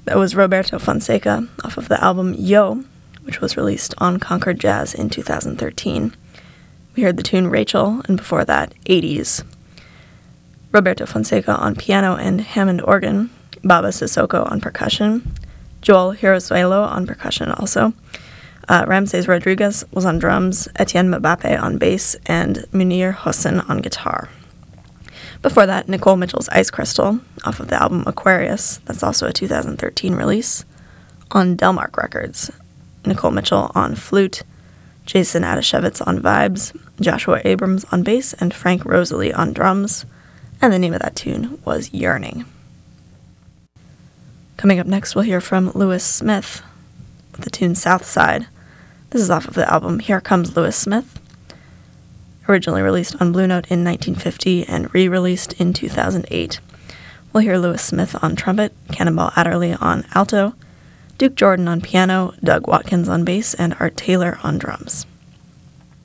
That was Roberto Fonseca off of the album Yo, which was released on Concord Jazz in 2013. We heard the tune Rachel, and before that, 80s. Roberto Fonseca on piano and Hammond organ, Baba Sissoko on percussion, Joel Hirosuelo on percussion also, Ramses Rodriguez was on drums, Etienne Mbappe on bass, and Munir Hossein on guitar. Before that, Nicole Mitchell's Ice Crystal, off of the album Aquarius, that's also a 2013 release, on Delmark Records. Nicole Mitchell on flute, Jason Adashevitz on vibes, Joshua Abrams on bass, and Frank Rosalie on drums, and the name of that tune was Yearning. Coming up next, we'll hear from Lewis Smith with the tune Southside. This is off of the album Here Comes Lewis Smith, originally released on Blue Note in 1950 and re-released in 2008. We'll hear Lewis Smith on trumpet, Cannonball Adderley on alto, Duke Jordan on piano, Doug Watkins on bass, and Art Taylor on drums.